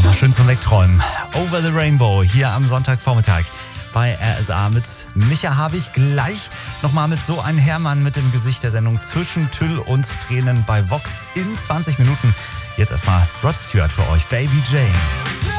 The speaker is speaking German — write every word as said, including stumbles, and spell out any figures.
Schön zum Wegträumen. Over the Rainbow hier am Sonntagvormittag bei R S A mit Micha Havig. Gleich nochmal mit so einem Hermann mit dem Gesicht der Sendung zwischen Tüll und Tränen bei Vox in zwanzig Minuten. Jetzt erstmal Rod Stewart für euch, Baby Jane.